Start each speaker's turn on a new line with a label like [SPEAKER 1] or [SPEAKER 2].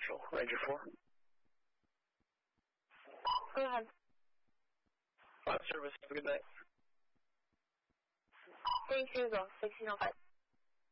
[SPEAKER 1] Marshall, Ranger 4.
[SPEAKER 2] Go ahead.
[SPEAKER 1] Service, have a good night.
[SPEAKER 2] Thanks, Hugo. 1605.